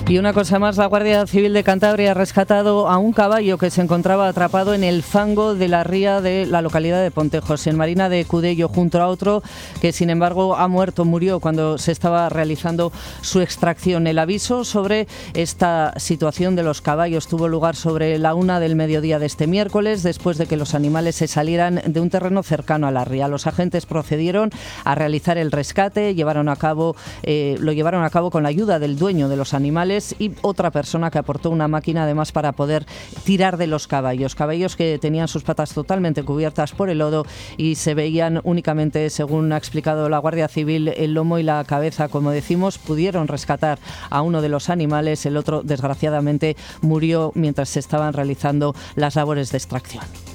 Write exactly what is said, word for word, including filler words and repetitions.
Y una cosa más, la Guardia Civil de Cantabria ha rescatado a un caballo que se encontraba atrapado en el fango de la ría de la localidad de Pontejos, en Marina de Cudello, junto a otro que sin embargo ha muerto, murió cuando se estaba realizando su extracción. El aviso sobre esta situación de los caballos tuvo lugar sobre la una del mediodía de este miércoles, después de que los animales se salieran de un terreno cercano a la ría. Los agentes procedieron a realizar el rescate, llevaron a cabo, eh, lo llevaron a cabo con la ayuda del dueño de los animales y otra persona que aportó una máquina además para poder tirar de los caballos. Caballos que tenían sus patas totalmente cubiertas por el lodo y se veían únicamente, según ha explicado la Guardia Civil, el lomo y la cabeza. Como decimos, pudieron rescatar a uno de los animales, el otro desgraciadamente murió mientras se estaban realizando las labores de extracción.